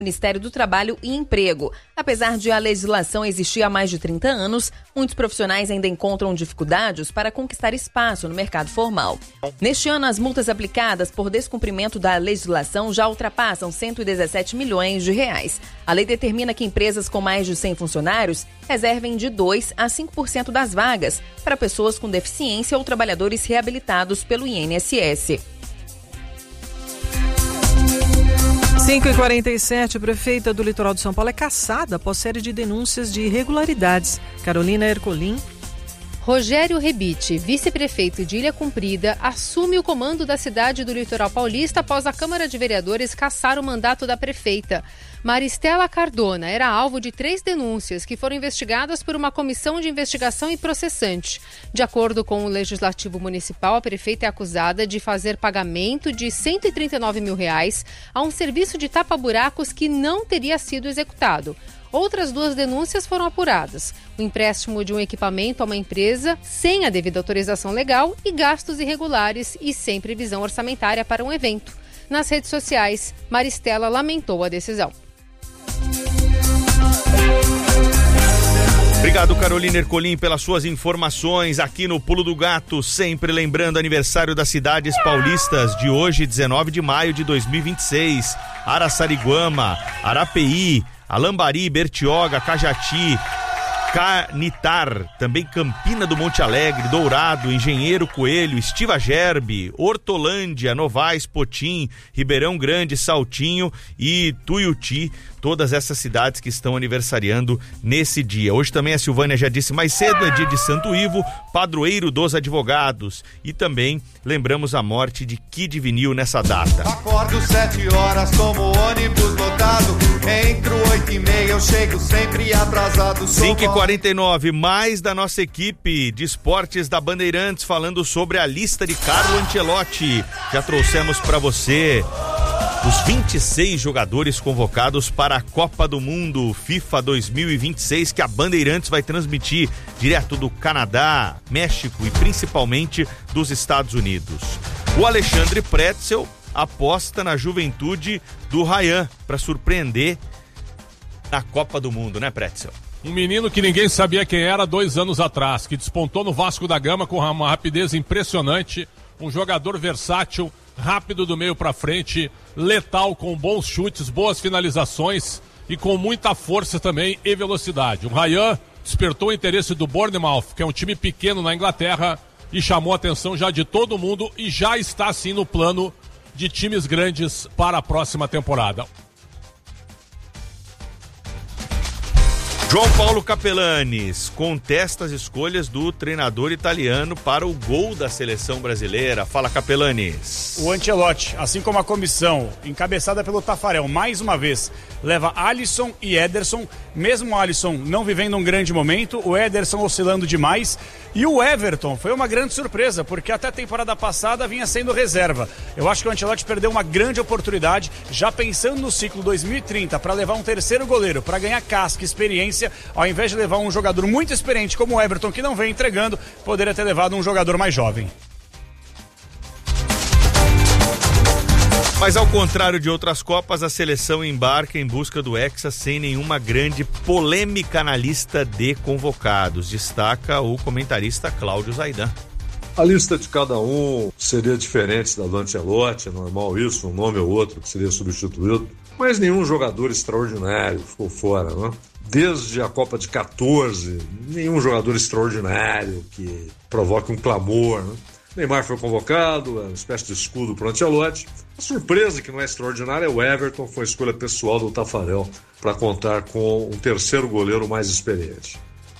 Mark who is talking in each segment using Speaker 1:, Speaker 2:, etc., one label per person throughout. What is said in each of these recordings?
Speaker 1: Ministério do Trabalho e Emprego. Apesar de a legislação existir há mais de 30 anos, muitos profissionais ainda encontram dificuldades para conquistar espaço no mercado formal. Neste ano, as multas aplicadas por descumprimento da legislação já ultrapassam 117 milhões de reais. A lei determina que empresas com mais de 100 funcionários reservem de 2% a 5% das vagas para pessoas com deficiência ou trabalhadores reabilitados pelo INSS.
Speaker 2: 5h47, a prefeita do Litoral de São Paulo é cassada após série de denúncias de irregularidades. Carolina Ercolim.
Speaker 3: Rogério Rebite, vice-prefeito de Ilha Cumprida, assume o comando da cidade do Litoral Paulista após a Câmara de Vereadores cassar o mandato da prefeita. Maristela Cardona era alvo de 3 denúncias que foram investigadas por uma comissão de investigação e processante. De acordo com o Legislativo Municipal, a prefeita é acusada de fazer pagamento de R$139 mil a um serviço de tapa-buracos que não teria sido executado. Outras 2 denúncias foram apuradas: o empréstimo de um equipamento a uma empresa sem a devida autorização legal e gastos irregulares e sem previsão orçamentária para um evento. Nas redes sociais, Maristela lamentou a decisão.
Speaker 4: Obrigado, Carolina Ercolim, pelas suas informações aqui no Pulo do Gato, sempre lembrando o aniversário das cidades paulistas de hoje, 19 de maio de 2026. Araçariguama, Arapeí, Alambari, Bertioga, Cajati, Canitar, também Campina do Monte Alegre, Dourado, Engenheiro Coelho, Estiva Gerbe, Hortolândia, Novais, Potim, Ribeirão Grande, Saltinho e Tuiuti, todas essas cidades que estão aniversariando nesse dia. Hoje também a Silvânia já disse mais cedo, é dia de Santo Ivo, padroeiro dos advogados, e também lembramos a morte de Kid Vinil nessa data.
Speaker 5: Acordo 7 horas, tomo ônibus lotado, entro 8h30, eu chego sempre atrasado.
Speaker 4: 5h49, mais da nossa equipe de esportes da Bandeirantes falando sobre a lista de Carlo Ancelotti. Já trouxemos para você os 26 jogadores convocados para a Copa do Mundo FIFA 2026, que a Bandeirantes vai transmitir direto do Canadá, México e principalmente dos Estados Unidos. O Alexandre Pretzel aposta na juventude do Ryan para surpreender na Copa do Mundo, né, Pretzel?
Speaker 6: Um menino que ninguém sabia quem era 2 anos atrás, que despontou no Vasco da Gama com uma rapidez impressionante, um jogador versátil, rápido do meio para frente, letal, com bons chutes, boas finalizações e com muita força também e velocidade. O Ryan despertou o interesse do Bournemouth, que é um time pequeno na Inglaterra, e chamou a atenção já de todo mundo e já está sim no plano de times grandes para a próxima temporada.
Speaker 4: João Paulo Capelanes contesta as escolhas do treinador italiano para o gol da seleção brasileira. Fala, Capelanes.
Speaker 7: O Ancelotti, assim como a comissão, encabeçada pelo Taffarel, mais uma vez, leva Alisson e Ederson, mesmo o Alisson não vivendo um grande momento, o Ederson oscilando demais, e o Everton foi uma grande surpresa, porque até a temporada passada vinha sendo reserva. Eu acho que o Ancelotti perdeu uma grande oportunidade, já pensando no ciclo 2030, para levar um terceiro goleiro, para ganhar casca, experiência, ao invés de levar um jogador muito experiente como o Everton, que não vem entregando, poderia ter levado um jogador mais jovem.
Speaker 4: Mas ao contrário de outras Copas, a seleção embarca em busca do Hexa sem nenhuma grande polêmica na lista de convocados, destaca o comentarista Cláudio Zaidan.
Speaker 8: A lista de cada um seria diferente da do Ancelotti, é normal isso, um nome ou outro que seria substituído, mas nenhum jogador extraordinário ficou fora, né? Desde a Copa de 14, nenhum jogador extraordinário que provoque um clamor, né? Neymar foi convocado, é uma espécie de escudo para o Ancelotti. A surpresa que não é extraordinária é o Everton, foi a escolha pessoal do Taffarel para contar com um terceiro goleiro mais experiente.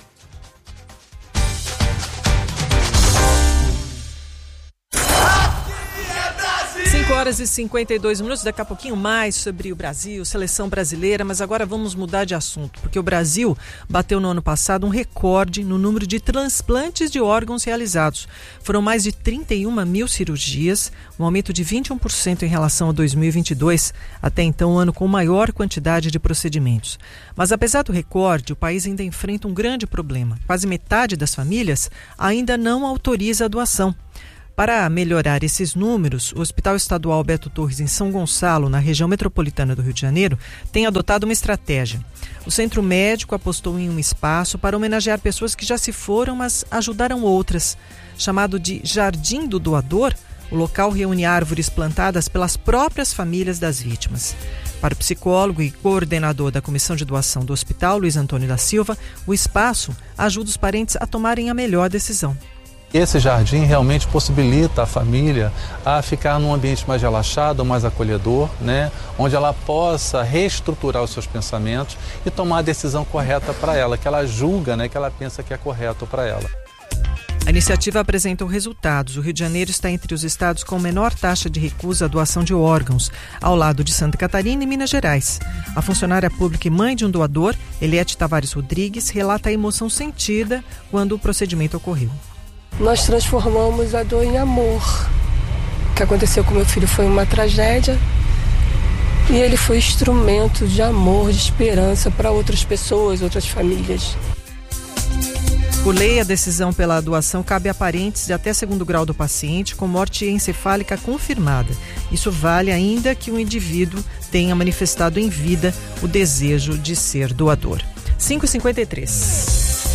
Speaker 2: 5h52, daqui a pouquinho mais sobre o Brasil, seleção brasileira, mas agora vamos mudar de assunto, porque o Brasil bateu no ano passado um recorde no número de transplantes de órgãos realizados. Foram mais de 31 mil cirurgias, um aumento de 21% em relação a 2022, até então o ano com maior quantidade de procedimentos. Mas apesar do recorde, o país ainda enfrenta um grande problema. Quase metade das famílias ainda não autoriza a doação. Para melhorar esses números, o Hospital Estadual Beto Torres, em São Gonçalo, na região metropolitana do Rio de Janeiro, tem adotado uma estratégia. O centro médico apostou em um espaço para homenagear pessoas que já se foram, mas ajudaram outras. Chamado de Jardim do Doador, o local reúne árvores plantadas pelas próprias famílias das vítimas. Para o psicólogo e coordenador da Comissão de Doação do Hospital, Luiz Antônio da Silva, o espaço ajuda os parentes a tomarem a melhor decisão.
Speaker 9: Esse jardim realmente possibilita a família a ficar num ambiente mais relaxado, mais acolhedor, né? Onde ela possa reestruturar os seus pensamentos e tomar a decisão correta para ela, que ela julga, né? Que ela pensa que é correto para ela.
Speaker 2: A iniciativa apresentou resultados. O Rio de Janeiro está entre os estados com menor taxa de recusa à doação de órgãos, ao lado de Santa Catarina e Minas Gerais. A funcionária pública e mãe de um doador, Eliette Tavares Rodrigues, relata a emoção sentida quando o procedimento ocorreu.
Speaker 10: Nós transformamos a dor em amor. O que aconteceu com meu filho foi uma tragédia e ele foi instrumento de amor, de esperança para outras pessoas, outras famílias.
Speaker 2: Por lei, a decisão pela doação cabe a parentes de até 2º grau do paciente com morte encefálica confirmada. Isso vale ainda que o indivíduo tenha manifestado em vida o desejo de ser doador. 5h53.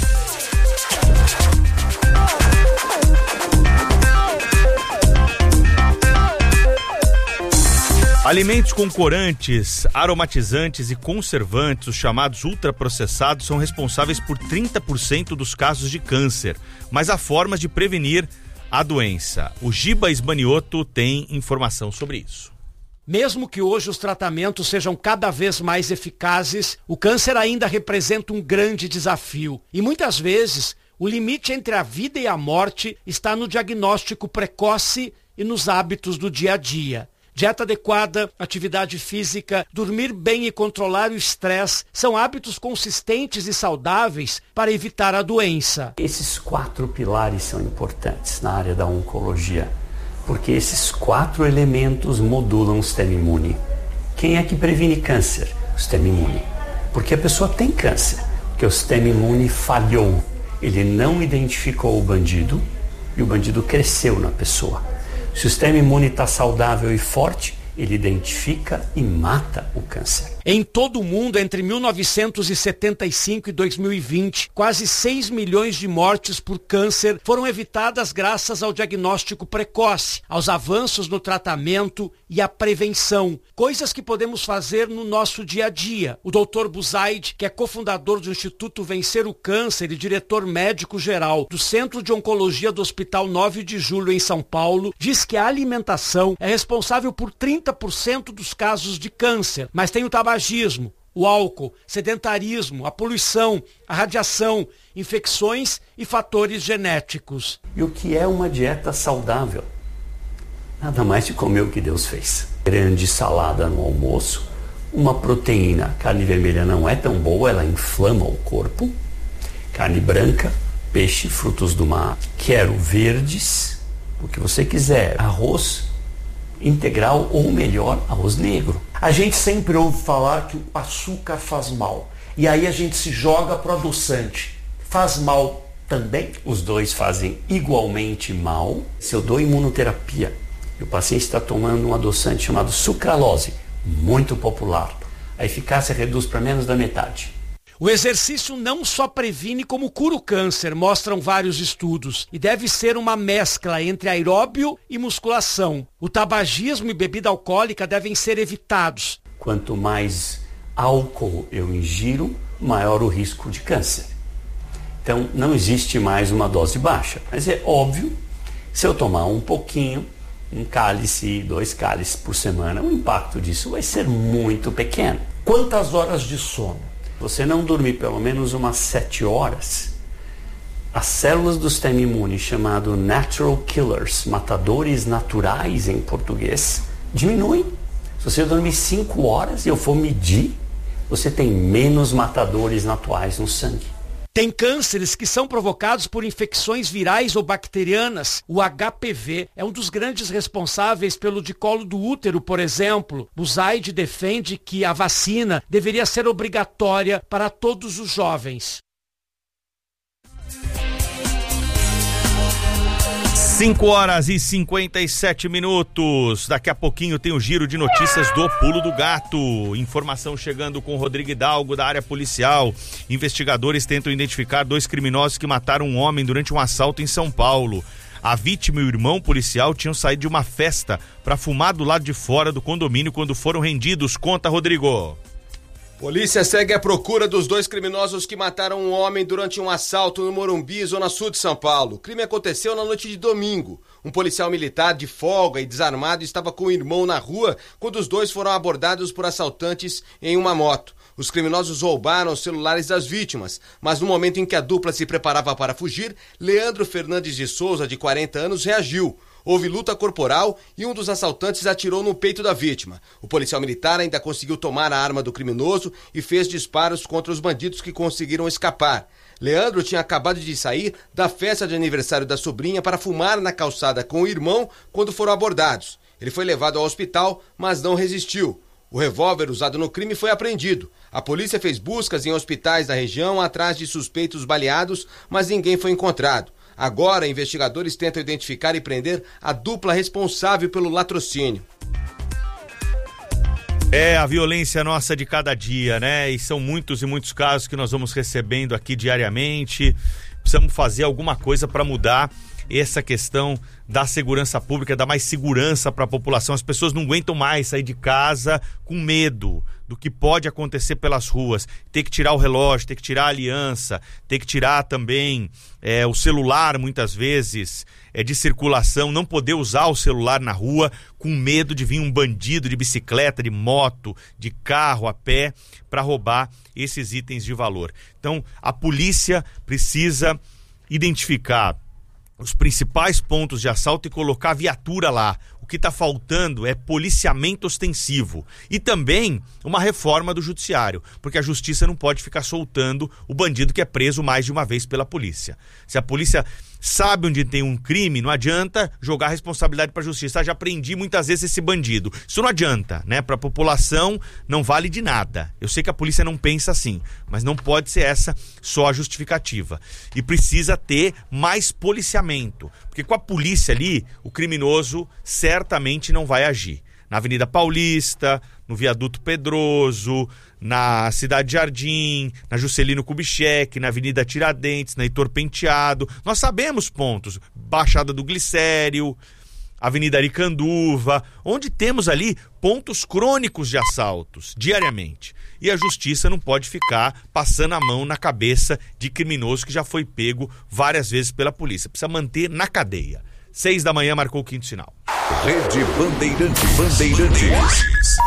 Speaker 4: Alimentos com corantes, aromatizantes e conservantes, os chamados ultraprocessados, são responsáveis por 30% dos casos de câncer, mas há formas de prevenir a doença. O Giba Ismanioto tem informação sobre isso.
Speaker 11: Mesmo que hoje os tratamentos sejam cada vez mais eficazes, o câncer ainda representa um grande desafio. E muitas vezes, o limite entre a vida e a morte está no diagnóstico precoce e nos hábitos do dia a dia. Dieta adequada, atividade física, dormir bem e controlar o estresse são hábitos consistentes e saudáveis para evitar a doença.
Speaker 12: Esses 4 pilares são importantes na área da oncologia, porque esses 4 elementos modulam o sistema imune. Quem é que previne câncer? O sistema imune. Porque a pessoa tem câncer, porque o sistema imune falhou. Ele não identificou o bandido e o bandido cresceu na pessoa. Se o sistema imune está saudável e forte, ele identifica e mata o câncer.
Speaker 11: Em todo o mundo, entre 1975 e 2020, quase 6 milhões de mortes por câncer foram evitadas graças ao diagnóstico precoce, aos avanços no tratamento e à prevenção. Coisas que podemos fazer no nosso dia a dia. O Dr. Buzaid, que é cofundador do Instituto Vencer o Câncer e diretor médico-geral do Centro de Oncologia do Hospital 9 de Julho, em São Paulo, diz que a alimentação é responsável por 30% dos casos de câncer, mas tem o tabagismo, o álcool, sedentarismo, a poluição, a radiação, infecções e fatores genéticos.
Speaker 12: E o que é uma dieta saudável? Nada mais de comer o que Deus fez. Grande salada no almoço, uma proteína. Carne vermelha não é tão boa, ela inflama o corpo. Carne branca, peixe, frutos do mar. Quero verdes, o que você quiser. Arroz integral ou melhor, arroz negro.
Speaker 13: A gente sempre ouve falar que o açúcar faz mal. E aí a gente se joga pro adoçante. Faz mal também?
Speaker 12: Os dois fazem igualmente mal. Se eu dou imunoterapia e o paciente está tomando um adoçante chamado sucralose, muito popular, a eficácia reduz para menos da metade.
Speaker 11: O exercício não só previne como cura o câncer, mostram vários estudos, e deve ser uma mescla entre aeróbio e musculação. O tabagismo e bebida alcoólica devem ser evitados.
Speaker 12: Quanto mais álcool eu ingiro, maior o risco de câncer. Então não existe mais uma dose baixa, mas é óbvio, se eu tomar um pouquinho, 1 cálice, 2 cálices por semana, o impacto disso vai ser muito pequeno.
Speaker 13: Quantas horas de sono?
Speaker 12: Você não dormir pelo menos umas 7 horas, as células do sistema imune, chamado natural killers, matadores naturais em português, diminuem. Se você dormir 5 horas e eu for medir, você tem menos matadores naturais no sangue.
Speaker 11: Tem cânceres que são provocados por infecções virais ou bacterianas. O HPV é um dos grandes responsáveis pelo de colo do útero, por exemplo. Buzaid defende que a vacina deveria ser obrigatória para todos os jovens.
Speaker 4: 5h57. Daqui a pouquinho tem o giro de notícias do Pulo do Gato. Informação chegando com Rodrigo Hidalgo da área policial. Investigadores tentam identificar 2 criminosos que mataram um homem durante um assalto em São Paulo. A vítima e o irmão policial tinham saído de uma festa para fumar do lado de fora do condomínio quando foram rendidos. Conta, Rodrigo.
Speaker 14: Polícia segue à procura dos 2 criminosos que mataram um homem durante um assalto no Morumbi, zona sul de São Paulo. O crime aconteceu na noite de domingo. Um policial militar de folga e desarmado estava com o irmão na rua quando os 2 foram abordados por assaltantes em uma moto. Os criminosos roubaram os celulares das vítimas, mas no momento em que a dupla se preparava para fugir, Leandro Fernandes de Souza, de 40 anos, reagiu. Houve luta corporal e um dos assaltantes atirou no peito da vítima. O policial militar ainda conseguiu tomar a arma do criminoso e fez disparos contra os bandidos que conseguiram escapar. Leandro tinha acabado de sair da festa de aniversário da sobrinha para fumar na calçada com o irmão quando foram abordados. Ele foi levado ao hospital, mas não resistiu. O revólver usado no crime foi apreendido. A polícia fez buscas em hospitais da região atrás de suspeitos baleados, mas ninguém foi encontrado. Agora, investigadores tentam identificar e prender a dupla responsável pelo latrocínio.
Speaker 4: É a violência nossa de cada dia, né? E são muitos e muitos casos que nós vamos recebendo aqui diariamente. Precisamos fazer alguma coisa para mudar essa questão da segurança pública, dar mais segurança para a população. As pessoas não aguentam mais sair de casa com medo do que pode acontecer pelas ruas. Ter que tirar o relógio, ter que tirar a aliança, ter que tirar também o celular, muitas vezes, de circulação, não poder usar o celular na rua com medo de vir um bandido de bicicleta, de moto, de carro, a pé, para roubar esses itens de valor. Então, a polícia precisa identificar os principais pontos de assalto e colocar a viatura lá. O que está faltando é policiamento ostensivo e também uma reforma do judiciário, porque a justiça não pode ficar soltando o bandido que é preso mais de uma vez pela polícia. Se a polícia sabe onde tem um crime, não adianta jogar a responsabilidade para a justiça. Já prendi muitas vezes esse bandido. Isso não adianta, né? Para a população não vale de nada. Eu sei que a polícia não pensa assim, mas não pode ser essa só a justificativa. E precisa ter mais policiamento, porque com a polícia ali, o criminoso certamente não vai agir. Na Avenida Paulista, no Viaduto Pedroso, na Cidade Jardim, na Juscelino Kubitschek, na Avenida Tiradentes, na Heitor Penteado. Nós sabemos pontos, Baixada do Glicério, Avenida Aricanduva, onde temos ali pontos crônicos de assaltos diariamente. E a justiça não pode ficar passando a mão na cabeça de criminoso que já foi pego várias vezes pela polícia. Precisa manter na cadeia. 6 da manhã marcou o quinto sinal.
Speaker 15: Rede Bandeirantes.